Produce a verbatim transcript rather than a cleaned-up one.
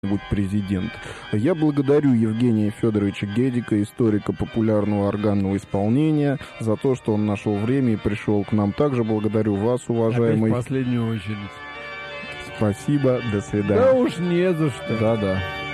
президент. Я благодарю Евгения Федоровича Гедика, историка популярного органного исполнения, за то, что он нашел время и пришел к нам. Также благодарю вас, уважаемый. Опять в последнюю очередь. Спасибо, до свидания. Да уж не за что. Да-да.